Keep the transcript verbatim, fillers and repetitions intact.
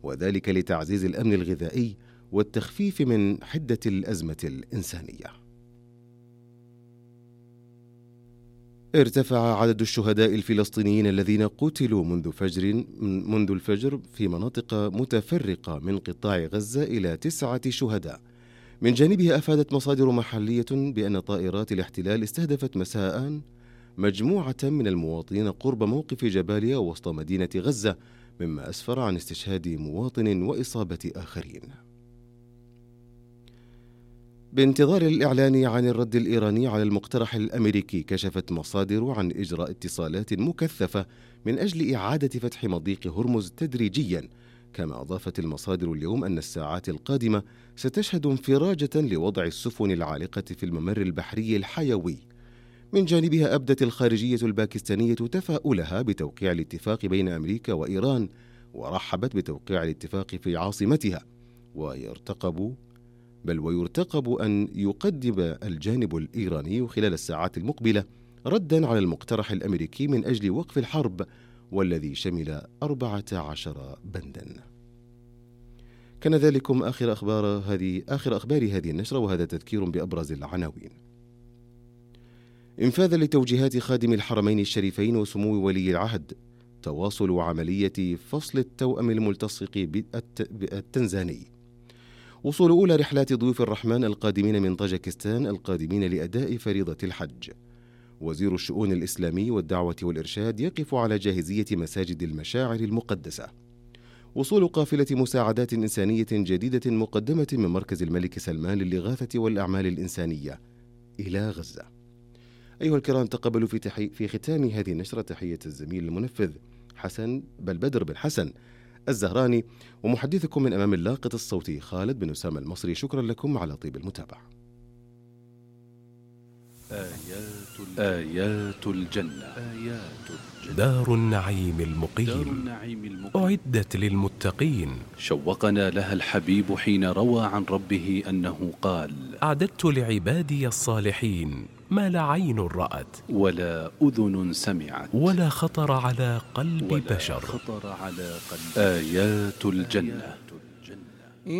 وذلك لتعزيز الأمن الغذائي والتخفيف من حدة الأزمة الإنسانية. ارتفع عدد الشهداء الفلسطينيين الذين قتلوا منذ فجر منذ الفجر في مناطق متفرقة من قطاع غزة إلى تسعة شهداء. من جانبها أفادت مصادر محلية بأن طائرات الاحتلال استهدفت مساء مجموعة من المواطنين قرب موقف جباليا وسط مدينة غزة، مما أسفر عن استشهاد مواطن وإصابة آخرين. بانتظار الإعلان عن الرد الإيراني على المقترح الأمريكي، كشفت مصادر عن إجراء اتصالات مكثفة من أجل إعادة فتح مضيق هرمز تدريجياً. كما أضافت المصادر اليوم أن الساعات القادمة ستشهد انفراجة لوضع السفن العالقة في الممر البحري الحيوي. من جانبها أبدت الخارجية الباكستانية تفاؤلها بتوقيع الاتفاق بين أمريكا وإيران، ورحبت بتوقيع الاتفاق في عاصمتها، ويرتقب بل ويرتقب أن يقدم الجانب الإيراني خلال الساعات المقبلة رداً على المقترح الأمريكي من أجل وقف الحرب، والذي شمل أربعة عشر بنداً. كان ذلكم آخر أخبار هذه آخر أخبار هذه النشرة، وهذا تذكير بأبرز العناوين. إنفاذا لتوجيهات خادم الحرمين الشريفين وسمو ولي العهد، تواصل عملية فصل التوأم الملتصق بالتنزاني. وصول أولى رحلات ضيوف الرحمن القادمين من طاجكستان القادمين لأداء فريضة الحج. وزير الشؤون الإسلامي والدعوة والإرشاد يقف على جاهزية مساجد المشاعر المقدسة. وصول قافلة مساعدات إنسانية جديدة مقدمة من مركز الملك سلمان للإغاثة والأعمال الإنسانية إلى غزة. أيها الكرام، تقبلوا في, تحي... في ختام هذه النشرة تحية الزميل المنفذ حسن بل بدر بن حسن الزهراني، ومحدثكم من أمام اللاقط الصوتي خالد بن أسامة المصري. شكرا لكم على طيب المتابعة. آيات, آيات الجنة. آيات الجنة. دار النعيم المقيم, دار النعيم المقيم أعدت للمتقين. شوقنا لها الحبيب حين روى عن ربه أنه قال: أعددت لعبادي الصالحين ما لا عين رأت ولا أذن سمعت ولا خطر على قلب ولا بشر. خطر على قلب. آيات الجنة.